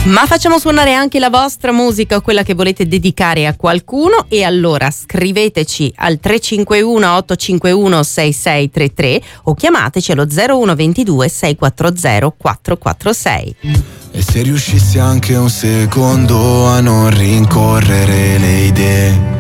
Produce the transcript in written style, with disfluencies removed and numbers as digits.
Ma facciamo suonare anche la vostra musica o quella che volete dedicare a qualcuno, e allora scriveteci al 351 851 6633 o chiamateci allo 01 22 640 446. E se riuscissi anche un secondo a non rincorrere le idee,